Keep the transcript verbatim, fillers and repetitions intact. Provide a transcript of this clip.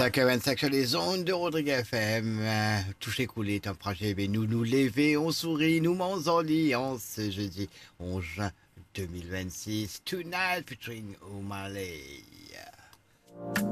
vingt-cinq à vingt-cinq sur les ondes de Rodrigue F M. Euh, toucher, couler, température, mais nous nous lever, on sourit, nous mangons en lit, en ce jeudi onze juin deux mille vingt-six. Tonight featuring O'Malley.